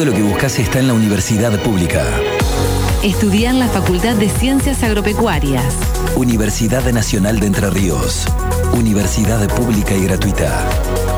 lo que buscas está en la universidad pública. Estudia en la Facultad de Ciencias Agropecuarias. Universidad Nacional de Entre Ríos. Universidad pública y gratuita.